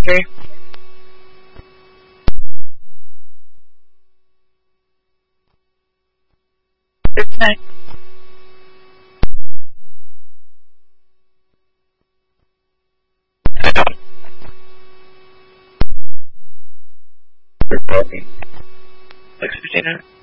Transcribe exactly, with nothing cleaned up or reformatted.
Okay. Good night. I don't. Recording. Thanks for dinner.